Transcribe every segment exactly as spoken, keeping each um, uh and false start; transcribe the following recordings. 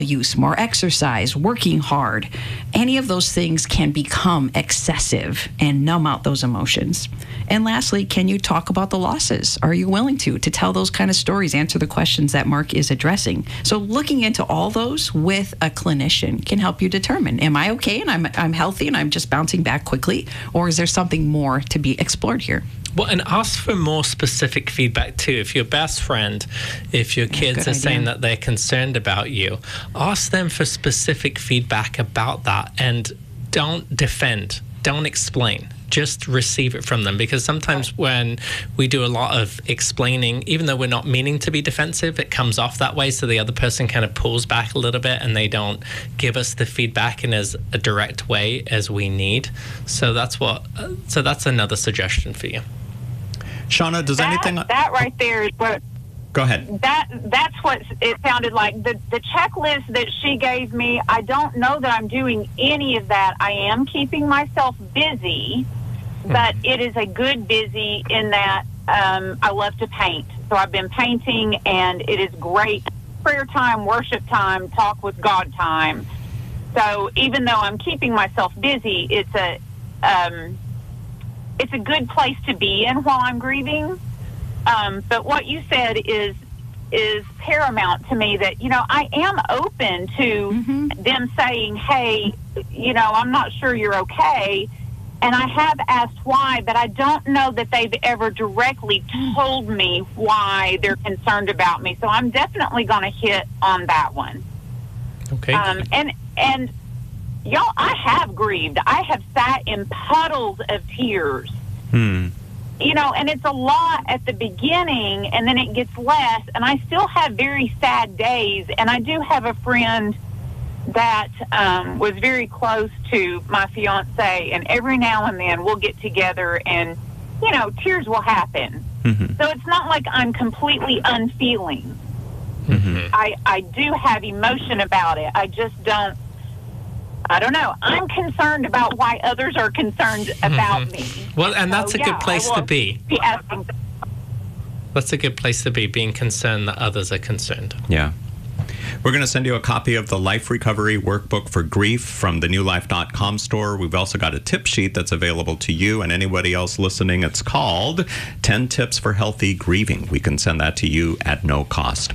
use, more exercise, working hard. Any of those things can become excessive and numb out those emotions. And lastly, can you talk about the losses? Are you willing to, to tell those kind of stories, answer the questions that Mark is addressing? So looking into all those with a clinician can help you determine, am I okay and I'm, I'm healthy and I'm just bouncing back quickly? Or is there something more to be explored here? Well, and ask for more specific feedback too. If your best friend, if your kids are saying that they're concerned about you, ask them for specific feedback about that, and don't defend, don't explain. Just receive it from them, because sometimes when we do a lot of explaining, even though we're not meaning to be defensive, it comes off that way, so the other person kind of pulls back a little bit and they don't give us the feedback in as a direct way as we need. So that's what. Uh, so that's another suggestion for you. Shauna, does that, anything... That right there is what... Go ahead. That That's what it sounded like. The, the checklist that she gave me, I don't know that I'm doing any of that. I am keeping myself busy, but it is a good busy in that um, I love to paint. So I've been painting, and it is great. Prayer time, worship time, talk with God time. So even though I'm keeping myself busy, it's a... Um, it's a good place to be in while I'm grieving. Um, but what you said is is paramount to me, that, you know, I am open to mm-hmm. them saying, hey, you know, I'm not sure you're okay. And I have asked why, but I don't know that they've ever directly told me why they're concerned about me. So I'm definitely going to hit on that one. Okay. Um, and, and, y'all, I have grieved. I have sat in puddles of tears. Hmm. You know, and it's a lot at the beginning, and then it gets less. And I still have very sad days. And I do have a friend that um, was very close to my fiance, and every now and then we'll get together and, you know, tears will happen. Mm-hmm. So it's not like I'm completely unfeeling. Mm-hmm. I, I do have emotion about it. I just don't, I don't know. I'm concerned about why others are concerned about mm-hmm. me. Well, and that's so, a yeah, good place to be. be asking. That's a good place to be, being concerned that others are concerned. Yeah. We're going to send you a copy of the Life Recovery Workbook for Grief from the new life dot com store. We've also got a tip sheet that's available to you and anybody else listening. It's called ten Tips for Healthy Grieving. We can send that to you at no cost.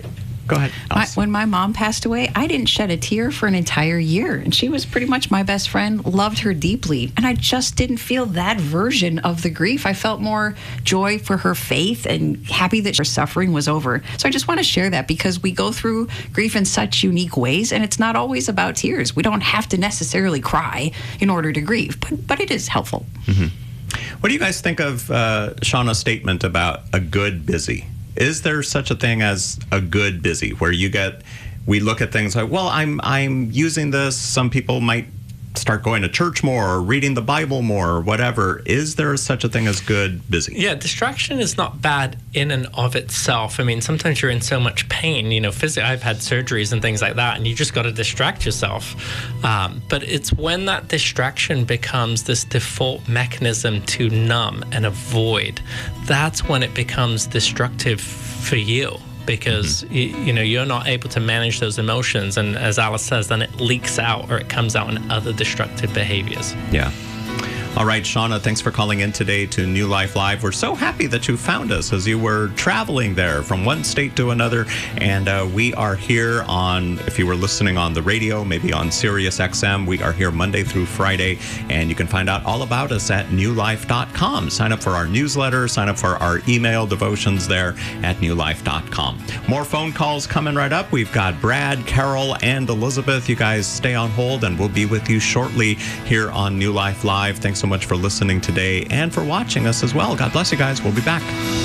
Go ahead. My, when my mom passed away, I didn't shed a tear for an entire year. And she was pretty much my best friend, loved her deeply. And I just didn't feel that version of the grief. I felt more joy for her faith and happy that her suffering was over. So I just want to share that, because we go through grief in such unique ways, and it's not always about tears. We don't have to necessarily cry in order to grieve, but, but it is helpful. Mm-hmm. What do you guys think of uh, Shauna's statement about a good busy? Is there such a thing as a good busy, where you get, we look at things like, well, I'm I'm using this. Some people might start going to church more or reading the Bible more or whatever. Is there such a thing as good busy? Yeah, distraction is not bad in and of itself. I mean, sometimes you're in so much pain, you know, physically. I've had surgeries and things like that, and you just got to distract yourself. Um, but it's when that distraction becomes this default mechanism to numb and avoid, that's when it becomes destructive for you. Because mm-hmm. you, you know, you're not able to manage those emotions, and as Alice says, then it leaks out, or it comes out in other destructive behaviors. Yeah. All right, Shauna, thanks for calling in today to New Life Live. We're so happy that you found us as you were traveling there from one state to another. And uh, we are here on, if you were listening on the radio, maybe on Sirius X M, we are here Monday through Friday. And you can find out all about us at new life dot com. Sign up for our newsletter, sign up for our email devotions there at new life dot com. More phone calls coming right up. We've got Brad, Carol, and Elizabeth. You guys stay on hold, and we'll be with you shortly here on New Life Live. Thanks so much for listening today and for watching us as well. God bless you guys. We'll be back.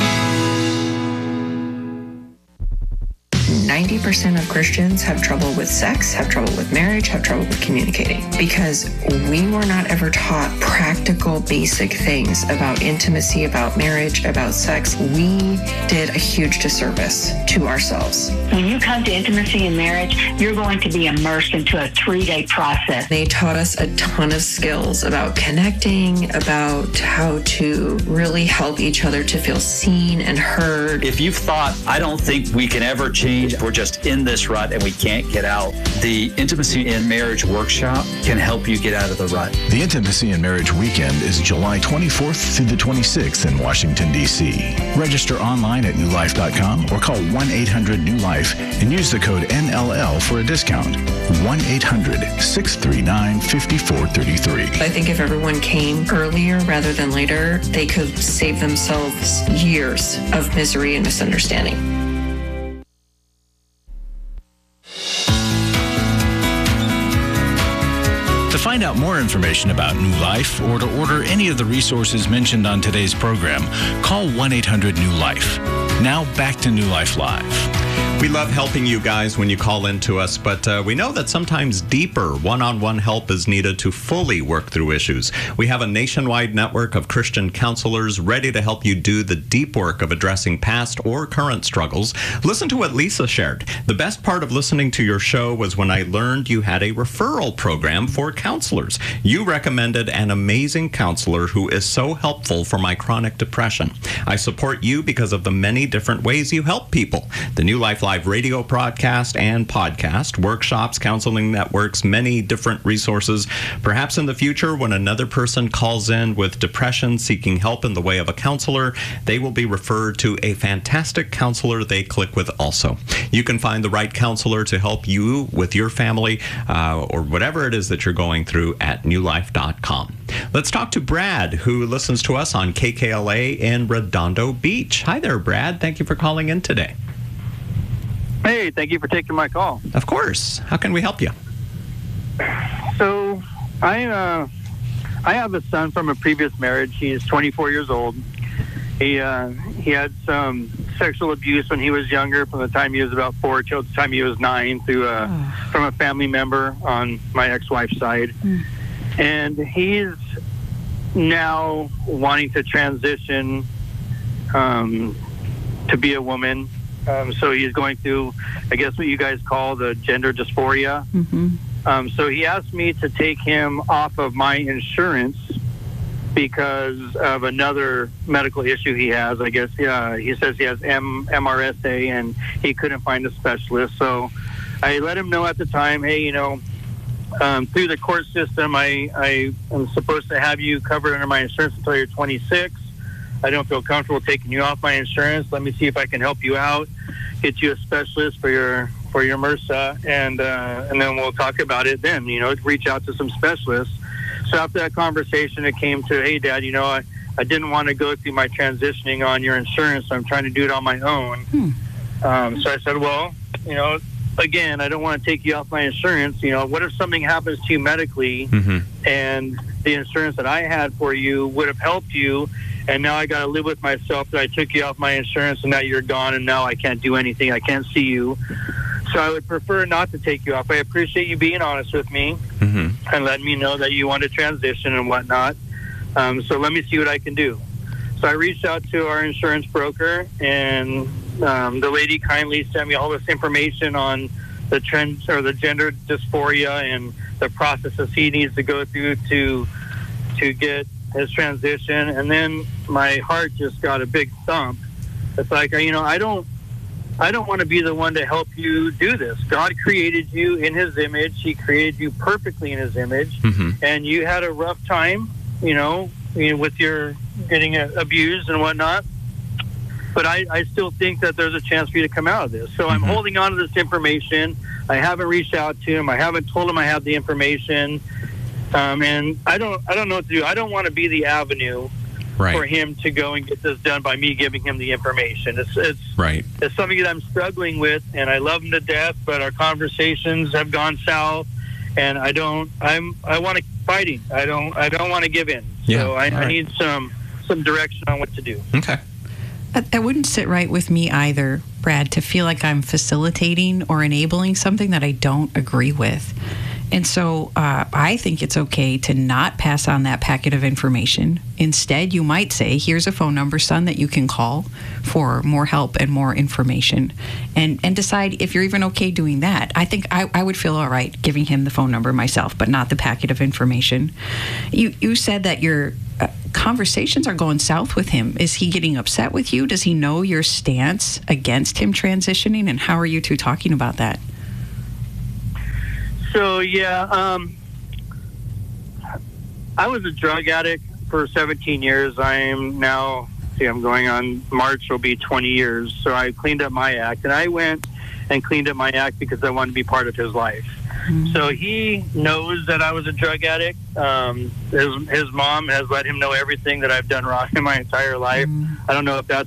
ninety percent of Christians have trouble with sex, have trouble with marriage, have trouble with communicating, because we were not ever taught practical, basic things about intimacy, about marriage, about sex. We did a huge disservice to ourselves. When you come to intimacy and marriage, you're going to be immersed into a three-day process. They taught us a ton of skills about connecting, about how to really help each other to feel seen and heard. If you've thought, I don't think we can ever change, we're just in this rut and we can't get out. The Intimacy in Marriage Workshop can help you get out of the rut. The Intimacy in Marriage Weekend is July twenty-fourth through the twenty-sixth in Washington, D C Register online at new life dot com or call one eight hundred new life and use the code N L L for a discount. one eight hundred six three nine five four three three. I think if everyone came earlier rather than later, they could save themselves years of misery and misunderstanding. To find out more information about New Life or to order any of the resources mentioned on today's program, call one eight hundred new life. Now back to New Life Live. We love helping you guys when you call in to us, but uh, we know that sometimes deeper one-on-one help is needed to fully work through issues. We have a nationwide network of Christian counselors ready to help you do the deep work of addressing past or current struggles. Listen to what Lisa shared. The best part of listening to your show was when I learned you had a referral program for counselors. You recommended an amazing counselor who is so helpful for my chronic depression. I support you because of the many different ways you help people. The New Life Live radio broadcast and podcast, workshops, counseling networks, many different resources. Perhaps in the future, when another person calls in with depression seeking help in the way of a counselor, they will be referred to a fantastic counselor they click with also. You can find the right counselor to help you with your family uh, or whatever it is that you're going through at new life dot com. Let's talk to Brad, who listens to us on K K L A in Redondo Beach. Hi there, Brad. Thank you for calling in today. Hey, thank you for taking my call. Of course. How can we help you? So, I uh, I have a son from a previous marriage. He's twenty-four years old. He uh, he had some sexual abuse when he was younger, from the time he was about four till the time he was nine, through uh, oh. from a family member on my ex-wife's side. Mm. And he's now wanting to transition um, to be a woman. Um, so he's going through, I guess, what you guys call the gender dysphoria. Mm-hmm. Um, so he asked me to take him off of my insurance because of another medical issue he has. I guess, yeah, he says he has M- MRSA and he couldn't find a specialist. So I let him know at the time, hey, you know, um, through the court system, I, I am supposed to have you covered under my insurance until you're twenty-six. I don't feel comfortable taking you off my insurance. Let me see if I can help you out, get you a specialist for your for your MRSA, and uh, and then we'll talk about it then, you know, reach out to some specialists. So after that conversation, it came to, hey, Dad, you know, I, I didn't want to go through my transitioning on your insurance, so I'm trying to do it on my own. Hmm. Um, so I said, well, you know, again, I don't want to take you off my insurance. You know, what if something happens to you medically, mm-hmm. and the insurance that I had for you would have helped you, and now I got to live with myself that I took you off my insurance and now you're gone and now I can't do anything. I can't see you. So I would prefer not to take you off. I appreciate you being honest with me mm-hmm. and letting me know that you want to transition and whatnot. Um, so let me see what I can do. So I reached out to our insurance broker, and um, the lady kindly sent me all this information on the trends or the gender dysphoria and the processes he needs to go through to to get his transition. And then my heart just got a big thump. It's like, you know, I don't I don't want to be the one to help you do this. God created you in his image. He created you perfectly in his image. Mm-hmm. And you had a rough time, you know, you know, with your getting abused and whatnot. But I, I still think that there's a chance for you to come out of this. So mm-hmm. I'm holding on to this information. I haven't reached out to him. I haven't told him I have the information. Um, and I don't I don't know what to do. I don't want to be the avenue right. for him to go and get this done by me giving him the information. It's it's right. It's something that I'm struggling with, and I love him to death, but our conversations have gone south, and I don't I'm I want to keep fighting. I don't I don't want to give in. Yeah. So I, right. I need some some direction on what to do. Okay. That wouldn't sit right with me either, Brad, to feel like I'm facilitating or enabling something that I don't agree with. And so uh, I think it's okay to not pass on that packet of information. Instead, you might say, here's a phone number, son, that you can call for more help and more information, and, and decide if you're even okay doing that. I think I, I would feel all right giving him the phone number myself, but not the packet of information. You, you said that your uh, conversations are going south with him. Is he getting upset with you? Does he know your stance against him transitioning? And how are you two talking about that? So, yeah, um, I was a drug addict for seventeen years. I am now, see, I'm going on, March will be twenty years. So I cleaned up my act. And I went and cleaned up my act because I wanted to be part of his life. Mm-hmm. So he knows that I was a drug addict. Um, his, his mom has let him know everything that I've done wrong in my entire life. Mm-hmm. I don't know if that's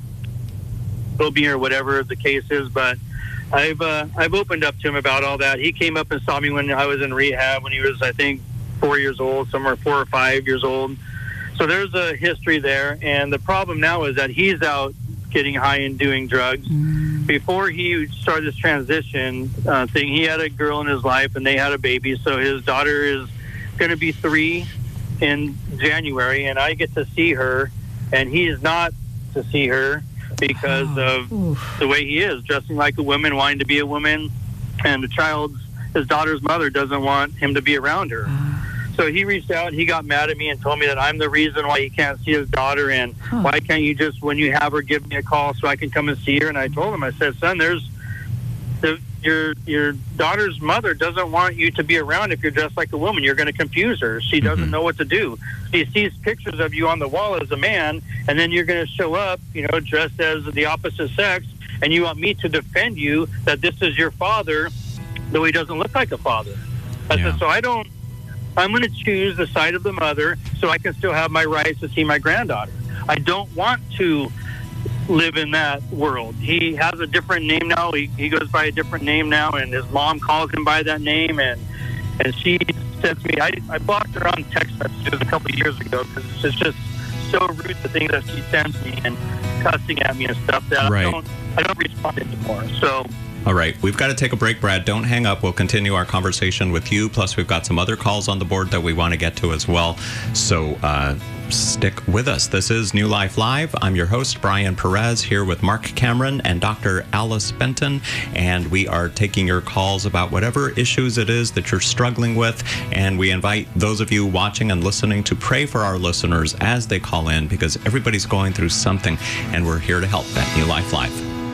phobia or whatever the case is, but I've uh, I've opened up to him about all that. He came up and saw me when I was in rehab when he was, I think, four years old, somewhere four or five years old. So there's a history there. And the problem now is that he's out getting high and doing drugs. Mm. Before he started this transition uh, thing, he had a girl in his life and they had a baby. So his daughter is going to be three in January, and I get to see her, and he's not to see her because oh. of Oof. the way he is, dressing like a woman, wanting to be a woman, and the child's, his daughter's mother doesn't want him to be around her. So he reached out and he got mad at me and told me that I'm the reason why he can't see his daughter, and huh. why can't you just, when you have her, give me a call so I can come and see her. And I told him, I said, son, there's the, your your daughter's mother doesn't want you to be around if you're dressed like a woman. You're going to confuse her. She doesn't mm-hmm. know what to do. She sees pictures of you on the wall as a man, and then you're going to show up, you know, dressed as the opposite sex, and you want me to defend you that this is your father, though he doesn't look like a father. I yeah. said, so I don't, I'm going to choose the side of the mother so I can still have my rights to see my granddaughter. I don't want to live in that world. He has a different name now. He, he goes by a different name now, and his mom calls him by that name, and and she said to me, I, I blocked her on text messages a couple of years ago because it's just so rude, the things that she sends me and cussing at me and stuff, that right. I don't I don't respond anymore. So all right, we've got to take a break, Brad. Don't hang up. We'll continue our conversation with you. Plus, we've got some other calls on the board that we want to get to as well. So uh, stick with us. This is New Life Live. I'm your host, Brian Perez, here with Mark Cameron and Doctor Alice Benton. And we are taking your calls about whatever issues it is that you're struggling with. And we invite those of you watching and listening to pray for our listeners as they call in, because everybody's going through something, and we're here to help at New Life Live.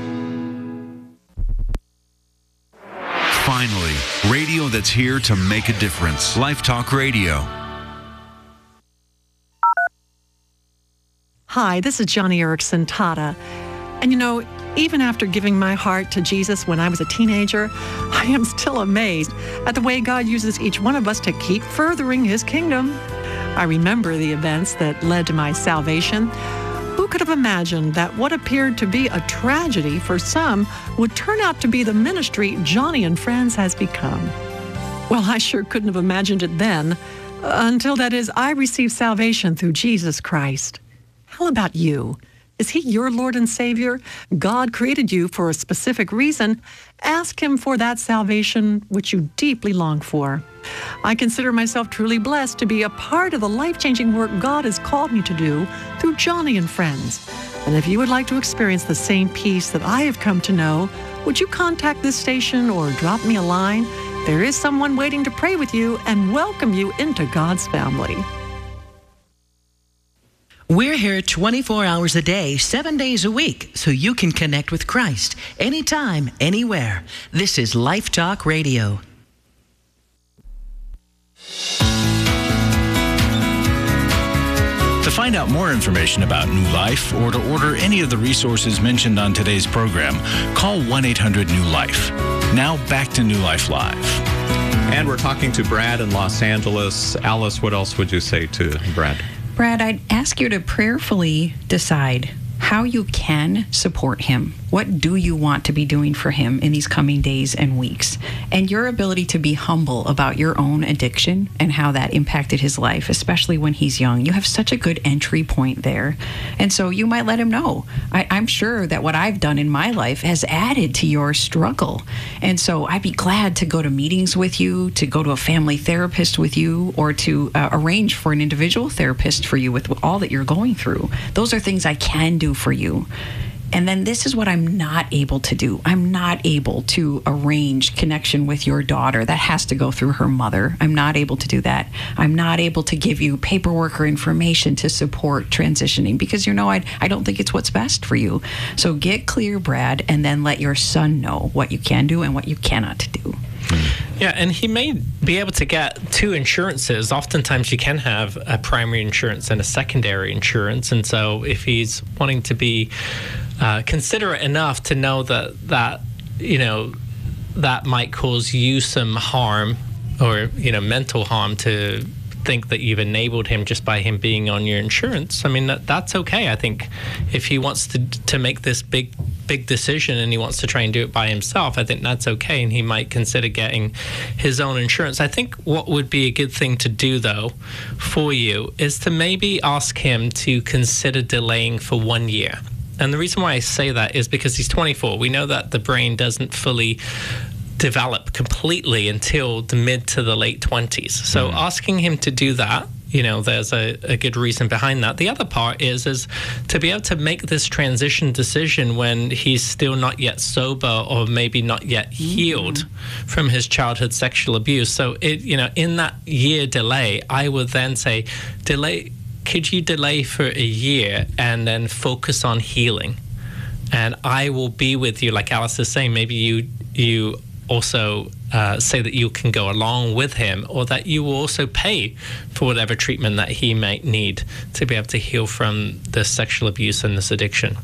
Finally, radio that's here to make a difference. Life Talk Radio. Hi, this is Johnny Erickson Tata. And you know, even after giving my heart to Jesus when I was a teenager, I am still amazed at the way God uses each one of us to keep furthering His kingdom. I remember the events that led to my salvation. Who could have imagined that what appeared to be a tragedy for some would turn out to be the ministry Johnny and Friends has become? Well, I sure couldn't have imagined it then, until, that is, I received salvation through Jesus Christ. How about you? Is He your Lord and Savior? God created you for a specific reason. Ask Him for that salvation which you deeply long for. I consider myself truly blessed to be a part of the life-changing work God has called me to do through Johnny and Friends. And if you would like to experience the same peace that I have come to know, would you contact this station or drop me a line? There is someone waiting to pray with you and welcome you into God's family. We're here twenty-four hours a day, seven days a week, so you can connect with Christ anytime, anywhere. This is Life Talk Radio. To find out more information about New Life or to order any of the resources mentioned on today's program, call one eight hundred new life. Now back to New Life Live. And we're talking to Brad in Los Angeles. Alice, what else would you say to Brad? Brad, I'd ask you to prayerfully decide, how how you can support him. What do you want to be doing for him in these coming days and weeks? And your ability to be humble about your own addiction and how that impacted his life, especially when he's young. You have such a good entry point there. And so you might let him know. I, I'm sure that what I've done in my life has added to your struggle. And so I'd be glad to go to meetings with you, to go to a family therapist with you, or to uh, arrange for an individual therapist for you with all that you're going through. Those are things I can do for you. And then this is what I'm not able to do. I'm not able to arrange connection with your daughter. That has to go through her mother. I'm not able to do that. I'm not able to give you paperwork or information to support transitioning because, you know, I, I don't think it's what's best for you. So get clear, Brad, and then let your son know what you can do and what you cannot do. Yeah, and he may be able to get two insurances. Oftentimes you can have a primary insurance and a secondary insurance. And so if he's wanting to be uh, considerate enough to know that, that, you know, that might cause you some harm or, you know, mental harm to think that you've enabled him just by him being on your insurance, I mean, that, that's okay. I think if he wants to to make this big big decision and he wants to try and do it by himself, I think that's okay, and he might consider getting his own insurance. I think what would be a good thing to do, though, for you is to maybe ask him to consider delaying for one year. And the reason why I say that is because he's twenty-four. We know that the brain doesn't fully develop completely until the mid to the late twenties. So mm. asking him to do that, you know, there's a, a good reason behind that. The other part is is to be able to make this transition decision when he's still not yet sober or maybe not yet healed mm. from his childhood sexual abuse. So, it you know, in that year delay, I would then say, delay. Could you delay for a year and then focus on healing? And I will be with you, like Alice is saying. Maybe you you. also uh, say that you can go along with him, or that you will also pay for whatever treatment that he might need to be able to heal from this sexual abuse and this addiction.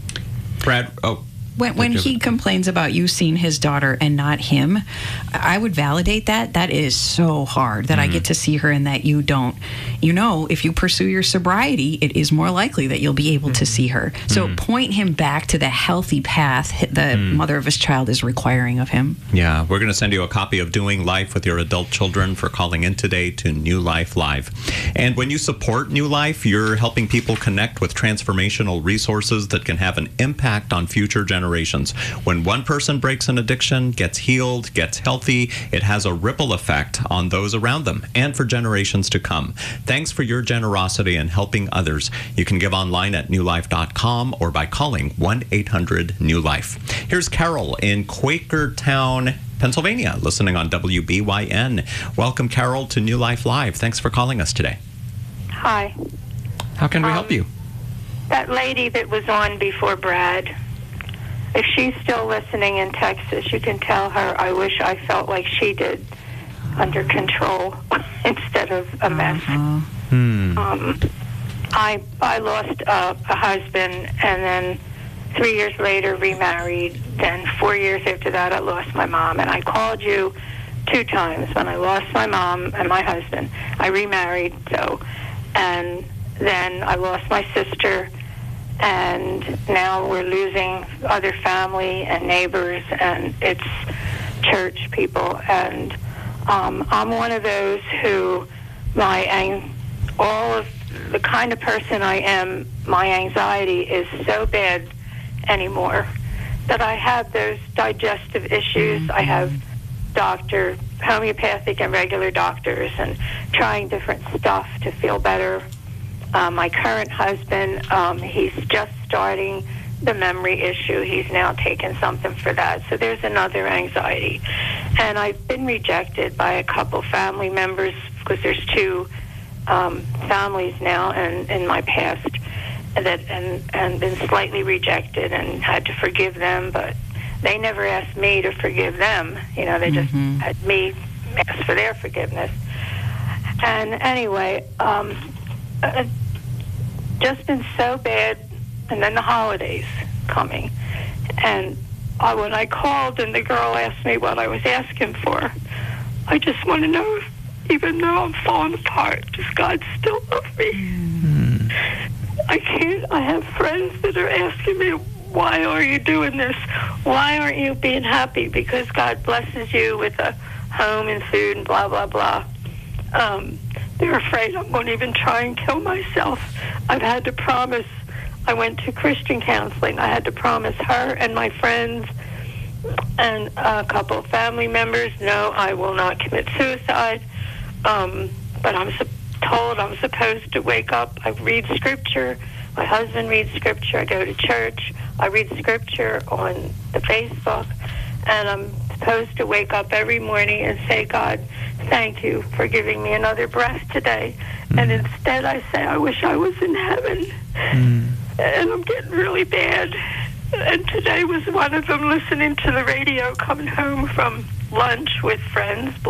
Brad, oh. When, when he complains about you seeing his daughter and not him, I would validate that. That is so hard that mm-hmm. I get to see her and that you don't. You know, if you pursue your sobriety, it is more likely that you'll be able mm-hmm. to see her. So mm-hmm. point him back to the healthy path the mm-hmm. mother of his child is requiring of him. Yeah, we're going to send you a copy of Doing Life with Your Adult Children for calling in today to New Life Live. And when you support New Life, you're helping people connect with transformational resources that can have an impact on future generations. When one person breaks an addiction, gets healed, gets healthy, it has a ripple effect on those around them and for generations to come. Thanks for your generosity in helping others. You can give online at new life dot com or by calling one eight hundred new life. Here's Carol in Quakertown, Pennsylvania, listening on W B Y N. Welcome, Carol, to New Life Live. Thanks for calling us today. Hi. How can we um, help you? That lady that was on before Brad, if she's still listening in Texas, you can tell her I wish I felt like she did, under control instead of a mess. Uh-huh. Hmm. Um, I I lost uh, a husband, and then three years later remarried. Then four years after that, I lost my mom. And I called you two times when I lost my mom and my husband. I remarried, so, and then I lost my sister. And now we're losing other family and neighbors, and it's church people. And um, I'm one of those who, my all of the kind of person I am, my anxiety is so bad anymore that I have those digestive issues. Mm-hmm. I have doctor, homeopathic and regular doctors, and trying different stuff to feel better. Uh, my current husband, um, he's just starting the memory issue. He's now taken something for that. So there's another anxiety. And I've been rejected by a couple family members because there's two um, families now and in my past that and, and been slightly rejected and had to forgive them, but they never asked me to forgive them. You know, they just mm-hmm. had me ask for their forgiveness. And anyway, um, uh, just been so bad, and then the holidays coming. And uh, when I called and the girl asked me what I was asking for, I just want to know, even though I'm falling apart, does God still love me? Mm. I can't. I have friends that are asking me, why are you doing this? Why aren't you being happy? Because God blesses you with a home and food and blah, blah, blah. Um, they're afraid I'm going to even try and kill myself. I've had to promise. I went to Christian counseling. I had to promise her and my friends and a couple of family members, no, I will not commit suicide. Um, but I'm su- told I'm supposed to wake up. I read scripture. My husband reads scripture. I go to church. I read scripture on the Facebook. And I'm supposed to wake up every morning and say, God, thank you for giving me another breath today. Mm. And instead I say, I wish I was in heaven. Mm. And I'm getting really bad. And today was one of them, listening to the radio, coming home from lunch with friends.